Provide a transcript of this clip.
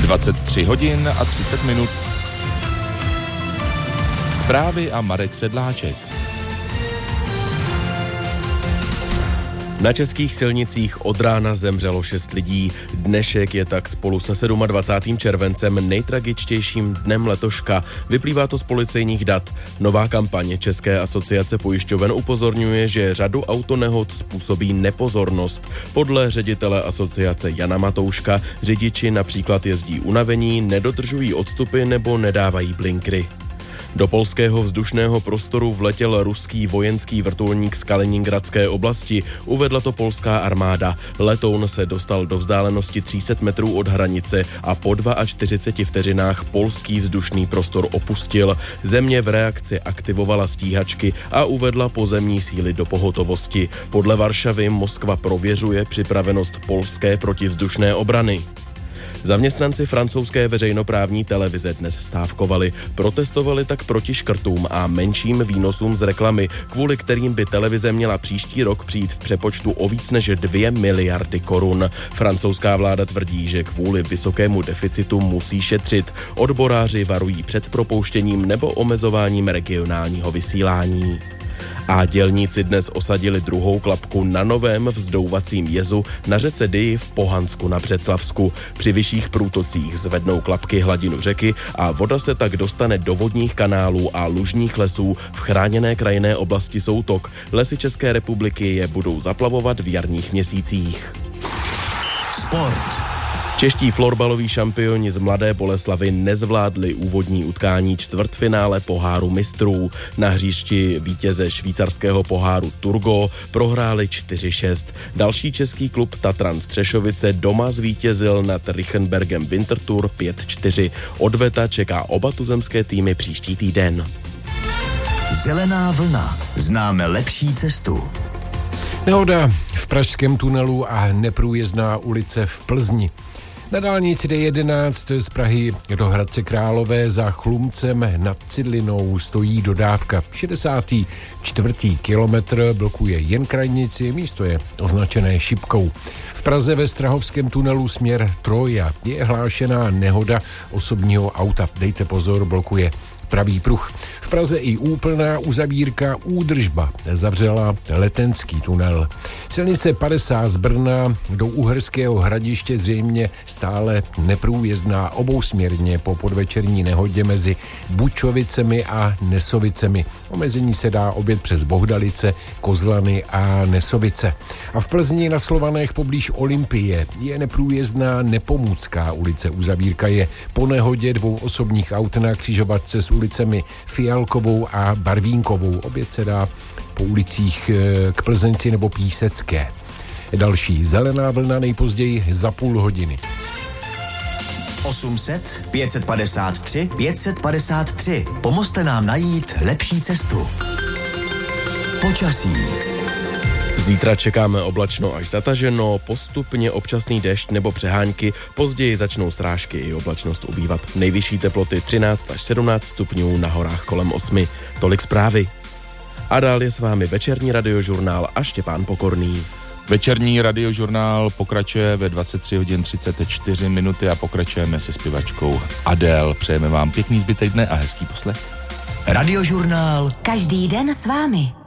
23 hodin a 30 minut. Zprávy a Marek Sedláček. Na českých silnicích od rána zemřelo 6 lidí. Dnešek je tak spolu se 27. červencem nejtragičtějším dnem letoška. Vyplývá to z policejních dat. Nová kampaň České asociace pojišťoven upozorňuje, že řadu autonehod způsobí nepozornost. Podle ředitele asociace Jana Matouška řidiči například jezdí unavení, nedodržují odstupy nebo nedávají blinkry. Do polského vzdušného prostoru vletěl ruský vojenský vrtulník z Kaliningradské oblasti, uvedla to polská armáda. Letoun se dostal do vzdálenosti 300 metrů od hranice a po 42 vteřinách polský vzdušný prostor opustil. Země v reakci aktivovala stíhačky a uvedla pozemní síly do pohotovosti. Podle Varšavy Moskva prověřuje připravenost polské protivzdušné obrany. Zaměstnanci francouzské veřejnoprávní televize dnes stávkovali. Protestovali tak proti škrtům a menším výnosům z reklamy, kvůli kterým by televize měla příští rok přijít v přepočtu o víc než 2 miliardy korun. Francouzská vláda tvrdí, že kvůli vysokému deficitu musí šetřit. Odboráři varují před propouštěním nebo omezováním regionálního vysílání. A dělníci dnes osadili druhou klapku na novém vzdouvacím jezu na řece Dyji v Pohansku na Břeclavsku. Při vyšších průtocích zvednou klapky hladinu řeky a voda se tak dostane do vodních kanálů a lužních lesů v chráněné krajinné oblasti Soutok. Lesy České republiky je budou zaplavovat v jarních měsících. Sport. Čeští florbaloví šampioni z Mladé Boleslavi nezvládli úvodní utkání čtvrtfinále poháru mistrů. Na hřišti vítěze švýcarského poháru Turgo prohráli 4-6. Další český klub Tatran Střešovice doma zvítězil nad Richenbergem Winterthur 5-4. Odveta čeká oba tuzemské týmy příští týden. Zelená vlna. Známe lepší cestu. Nehoda v pražském tunelu a neprůjezdná ulice v Plzni. Na dálnici D11 z Prahy do Hradce Králové za Chlumcem nad Cidlinou stojí dodávka. 64. kilometr blokuje jen krajnici, místo je označené šipkou. V Praze ve Strahovském tunelu směr Troja je hlášená nehoda osobního auta. Dejte pozor, blokuje pravý pruh. V Praze i úplná uzavírka údržba zavřela Letenský tunel. Silnice 50 z Brna do Uherského Hradiště zřejmě stále neprůjezdná obousměrně po podvečerní nehodě mezi Bučovicemi a Nesovicemi. Omezení se dá objet přes Bohdalice, Kozlany a Nesovice. A v Plzni na Slovanech poblíž Olympie je neprůjezdná Nepomucká ulice. Uzavírka je po nehodě 2 osobních aut na křižovatce s ulicemi Fialkovou a Barvínkovou. Oběd se dá po ulicích k Plzenci nebo Písecké. Další zelená vlna nejpozději za půl hodiny. 800 553 553. Pomozte nám najít lepší cestu. Počasí. Zítra čekáme oblačno až zataženo, postupně občasný dešť nebo přehánky, později začnou srážky i oblačnost ubývat. Nejvyšší teploty 13 až 17 stupňů, na horách kolem 8. Tolik zprávy. A dál je s vámi večerní radiožurnál a Štěpán Pokorný. Večerní radiožurnál pokračuje ve 23 hodin 34 minuty a pokračujeme se zpěvačkou Adele. Přejeme vám pěkný zbytek dne a hezký poslech. Radiožurnál. Každý den s vámi.